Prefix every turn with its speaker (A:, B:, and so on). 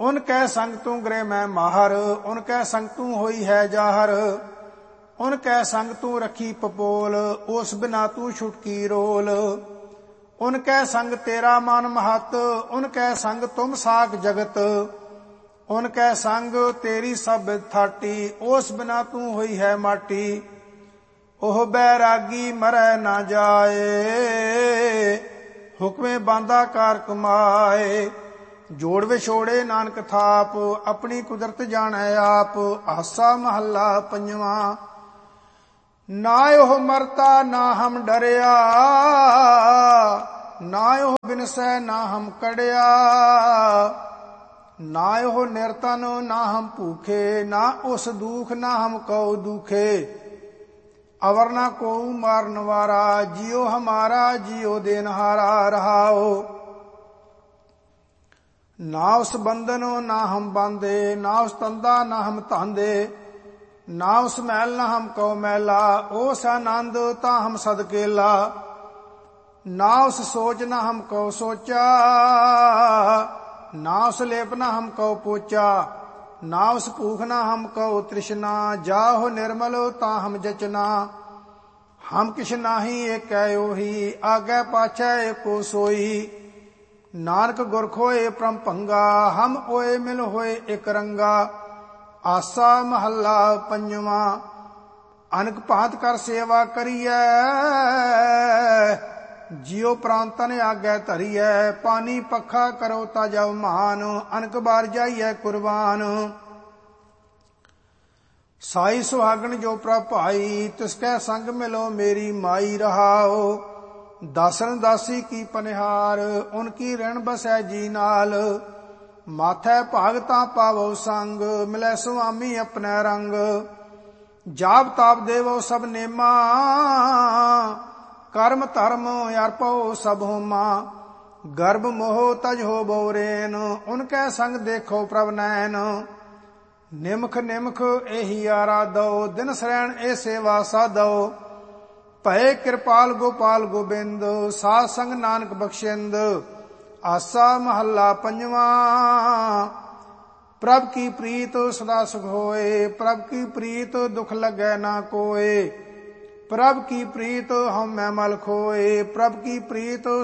A: उनकै संग तू गृह मैं माहर, उनकै संग तू होई है जाहर। उनकै संग तू रखी पपोल, उस बिना तू छुटकी रोल। उनकै संग तेरा मन महत, उनकै संग तुम साक जगत। उनकै संग तेरी सब थाटी, उस बिना तू होई है माटी। ओह बैरागी मरै ना जाए, हुक्मे बांदा कार कमाए। जोड़ विछोड़े नानक थाप, अपनी कुदरत जानै आप। आसा महला पंजवा। ना ओह मरता ना हम डरिया, ना ओह बिनसै ना हम कड़िया। ना ओह निर्तन ना हम भूखे, ना उस दुख ना हम कौ दुखे। अवर ना को मारन वारा, जियो हमारा जियो देनहारा रहाओ। ना उस बंधन ना हम बांधे, ना उस तंदा ना हम तांदे। ना उस मैल ना हम कौ मैला, ओस आनंद ता हम सदकेला। ना उस सोच ना हम कौ सोचा, ना उस लेप ना हम कौ पोचा। ना उस भूख ना हम कौ तृष्णा, जाहो निर्मल ता हम जचना। हम किछ नाही एक ओही, आगे पाछै एको सोई। नानक गुर खोए परम भंगा, हम ओए मिल होए एक रंगा। आसा महला पंजवा। अनक भांत कर सेवा करिए, जियो प्रांतन आगे धरिए। पानी पखा करो ताजव मान, अनक बार जाइए कुर्बान। साई सुहागन जो प्रभ भाई, तिसकै संग मिलो मेरी माई रहाओ। दासन दासी की पनिहार, उनकी ऋण बसै जी नाल। माथै भागता पावो संग, मिलै सुआमी अपने रंग। जाप ताप देवो सब नेमा, कर्म धर्म अर्पो सब होमा। गर्भ मोह तज हो बोरेन, उनकै संग देखो प्रभ नैन। निमख निमख एही आराधो, दिन सरैण ए सेवा साधो। भय कृपाल गोपाल गोबिंद, साध संग नानक बख्शिंद। आसा महला पंजवा। प्रभ की प्रीत सदा सुख होए, प्रभ की प्रीत दुख लगे ना कोय। प्रभ की प्रीत हम मैं मल खोए, प्रभ की प्रीत